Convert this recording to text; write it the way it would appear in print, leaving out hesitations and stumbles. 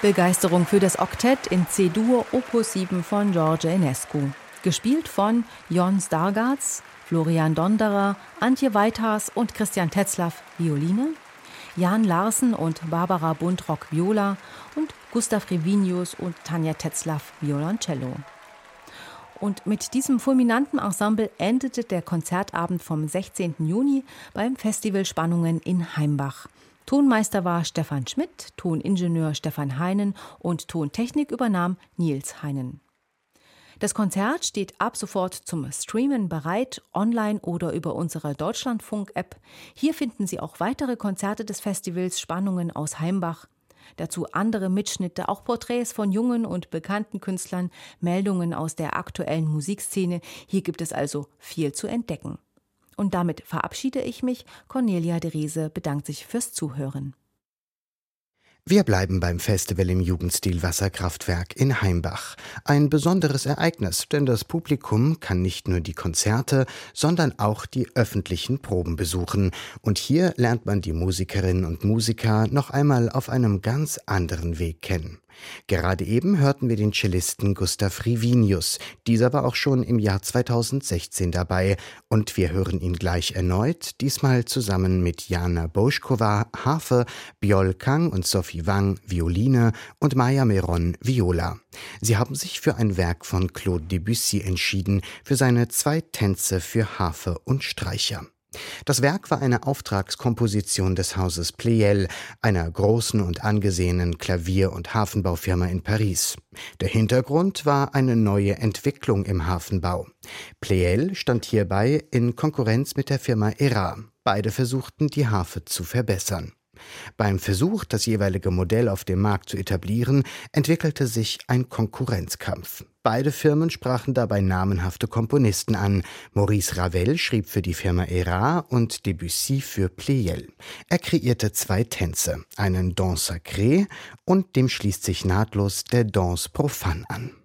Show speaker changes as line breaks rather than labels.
Begeisterung für das Oktett in C-Dur Opus 7 von George Enescu. Gespielt von Jon Stargards, Florian Donderer, Antje Weithas und Christian Tetzlaff Violine, Jan Larsen und Barbara Buntrock Viola und Gustav Revinius und Tanja Tetzlaff Violoncello. Und mit diesem fulminanten Ensemble endete der Konzertabend vom 16. Juni beim Festival Spannungen in Heimbach. Tonmeister war Stefan Schmidt, Toningenieur Stefan Heinen und Tontechnik übernahm Nils Heinen. Das Konzert steht ab sofort zum Streamen bereit, online oder über unsere Deutschlandfunk-App. Hier finden Sie auch weitere Konzerte des Festivals Spannungen aus Heimbach. Dazu andere Mitschnitte, auch Porträts von jungen und bekannten Künstlern, Meldungen aus der aktuellen Musikszene. Hier gibt es also viel zu entdecken. Und damit verabschiede ich mich. Cornelia Derese bedankt sich fürs Zuhören.
Wir bleiben beim Festival im Jugendstil Wasserkraftwerk in Heimbach. Ein besonderes Ereignis, denn das Publikum kann nicht nur die Konzerte, sondern auch die öffentlichen Proben besuchen. Und hier lernt man die Musikerinnen und Musiker noch einmal auf einem ganz anderen Weg kennen. Gerade eben hörten wir den Cellisten Gustav Revinius. Dieser war auch schon im Jahr 2016 dabei. Und wir hören ihn gleich erneut, diesmal zusammen mit Jana Boschkova, Harfe, Bjol Kang und Sophie Wang, Violine und Maya Meron, Viola. Sie haben sich für ein Werk von Claude Debussy entschieden, für seine 2 Tänze für Harfe und Streicher. Das Werk war eine Auftragskomposition des Hauses Pleyel, einer großen und angesehenen Klavier- und Hafenbaufirma in Paris. Der Hintergrund war eine neue Entwicklung im Hafenbau. Pleyel stand hierbei in Konkurrenz mit der Firma Era. Beide versuchten, die Harfe zu verbessern. Beim Versuch, das jeweilige Modell auf dem Markt zu etablieren, entwickelte sich ein Konkurrenzkampf. Beide Firmen sprachen dabei namenhafte Komponisten an. Maurice Ravel schrieb für die Firma Era und Debussy für Pleyel. Er kreierte 2 Tänze, einen Danse sacré und dem schließt sich nahtlos der Danse profane an.